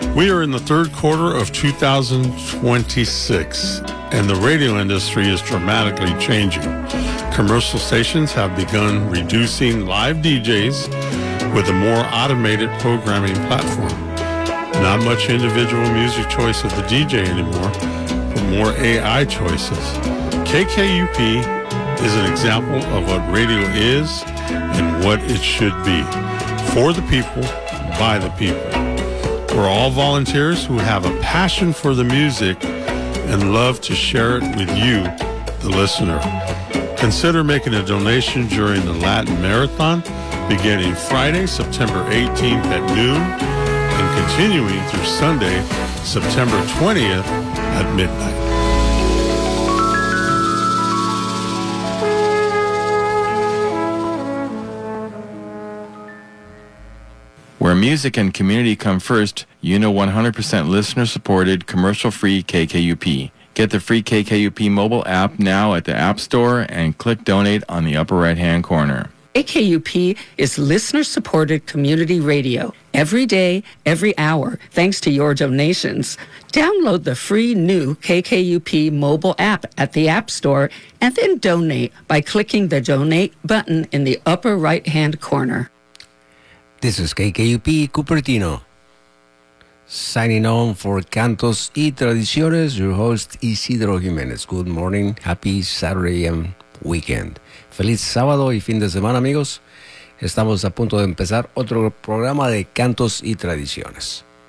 We are in the third quarter of 2026, and the radio industry is dramatically changing. Commercial stations have begun reducing live DJs with a more automated programming platform. Not much individual music choice of the DJ anymore, but more AI choices. KKUP is an example of what radio is and what it should be. For the people, by the people. We're all volunteers who have a passion for the music and love to share it with you, the listener. Consider making a donation during the Latin Marathon beginning Friday, September 18th at noon and continuing through Sunday, September 20th at midnight. Where music and community come first, you know 100% listener-supported, commercial-free KKUP. Get the free KKUP mobile app now at the App Store and click Donate on the upper right-hand corner. KKUP is listener-supported community radio. Every day, every hour, thanks to your donations. Download the free new KKUP mobile app at the App Store and then donate by clicking the Donate button in the upper right-hand corner. This is KKUP Cupertino. Signing on for Cantos y Tradiciones, your host Isidro Jiménez. Good morning, happy Saturday and weekend. Feliz sábado y fin de semana, amigos. Estamos a punto de empezar otro programa de Cantos y Tradiciones.